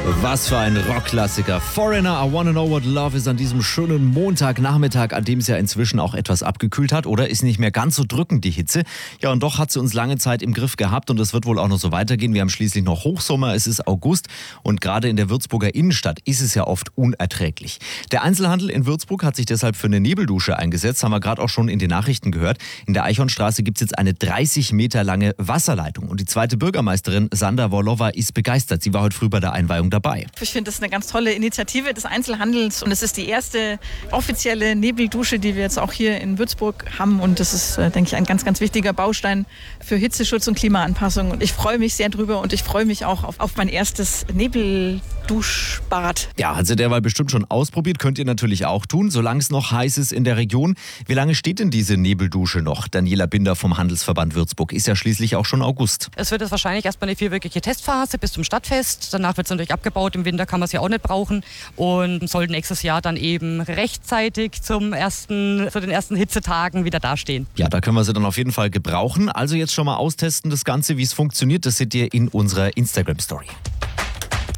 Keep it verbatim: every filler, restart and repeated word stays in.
Was für ein Rockklassiker. Foreigner, I Wanna Know What Love Is an diesem schönen Montagnachmittag, an dem es ja inzwischen auch etwas abgekühlt hat, oder ist nicht mehr ganz so drückend die Hitze. Ja, und doch hat sie uns lange Zeit im Griff gehabt und es wird wohl auch noch so weitergehen. Wir haben schließlich noch Hochsommer, es ist August und gerade in der Würzburger Innenstadt ist es ja oft unerträglich. Der Einzelhandel in Würzburg hat sich deshalb für eine Nebeldusche eingesetzt, haben wir gerade auch schon in den Nachrichten gehört. In der Eichhornstraße gibt es jetzt eine dreißig Meter lange Wasserleitung und die zweite Bürgermeisterin Sandra Worlowa ist begeistert. Sie war heute früh bei der Einweihung dabei. Ich finde, das ist eine ganz tolle Initiative des Einzelhandels und es ist die erste offizielle Nebeldusche, die wir jetzt auch hier in Würzburg haben und das ist, denke ich, ein ganz, ganz wichtiger Baustein für Hitzeschutz und Klimaanpassung und ich freue mich sehr drüber und ich freue mich auch auf, auf mein erstes Nebelduschbad. Ja, hat sie derweil bestimmt schon ausprobiert, könnt ihr natürlich auch tun, solange es noch heiß ist in der Region. Wie lange steht denn diese Nebeldusche noch? Daniela Binder vom Handelsverband Würzburg, ist ja schließlich auch schon August. Es wird jetzt wahrscheinlich erstmal eine vierwöchige Testphase bis zum Stadtfest, danach wird es natürlich abgebaut. Im Winter kann man es ja auch nicht brauchen und soll nächstes Jahr dann eben rechtzeitig zum ersten, zu den ersten Hitzetagen wieder dastehen. Ja, da können wir sie dann auf jeden Fall gebrauchen. Also jetzt schon mal austesten das Ganze, wie es funktioniert. Das seht ihr in unserer Instagram-Story.